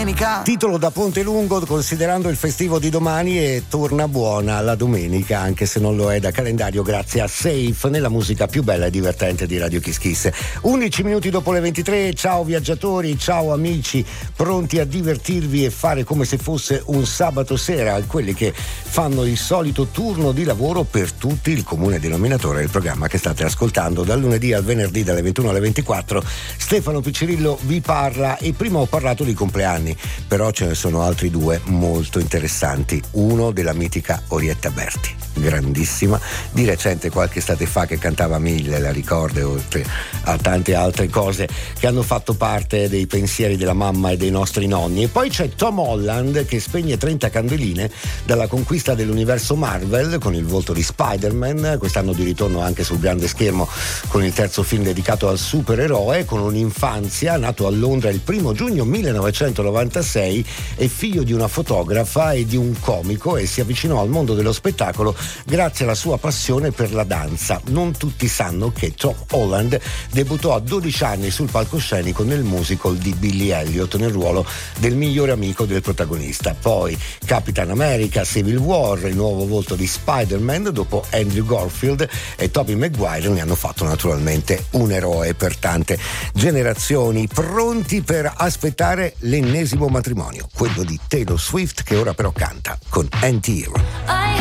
domenica. Titolo da ponte lungo considerando il festivo di domani, e torna buona la domenica, anche se non lo è da calendario, grazie a Safe, nella musica più bella e divertente di Radio Kiss Kiss. 11 minuti dopo le 23, ciao viaggiatori, ciao amici, pronti a divertirvi e fare come se fosse un sabato sera, quelli che fanno il solito turno di lavoro per tutti, il comune denominatore del programma che state ascoltando dal lunedì al venerdì dalle 21 alle 24. Stefano Piccirillo vi parla, e prima ho parlato di compleanni, però ce ne sono altri due molto interessanti. Uno della mitica Orietta Berti, grandissima, di recente qualche estate fa, che cantava Mille, la ricordo, oltre a tante altre cose che hanno fatto parte dei pensieri della mamma e dei nostri nonni. E poi c'è Tom Holland che spegne 30 candeline dalla conquista dell'universo Marvel con il volto di Spider-Man, quest'anno di ritorno anche sul grande schermo con il terzo film dedicato al supereroe, con un'infanzia, nato a Londra il 1 giugno 1996, è figlio di una fotografa e di un comico, e si avvicinò al mondo dello spettacolo grazie alla sua passione per la danza. Non tutti sanno che Tom Holland debuttò a 12 anni sul palcoscenico nel musical di Billy Elliot nel ruolo del migliore amico del protagonista. Poi Capitan America, Civil War, il nuovo volto di Spider-Man dopo Andrew Garfield e Tobey Maguire ne hanno fatto naturalmente un eroe per tante generazioni, pronti per aspettare l'ennesimo matrimonio, quello di Taylor Swift, che ora però canta con Anti-Hero.